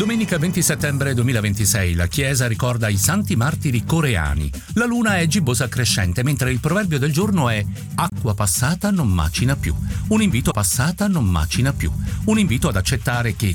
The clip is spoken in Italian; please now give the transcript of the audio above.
Domenica 20 settembre 2026 la Chiesa ricorda i santi martiri coreani. La luna è gibbosa crescente, mentre il proverbio del giorno è acqua passata non macina più. Un invito passata non macina più. Un invito ad accettare che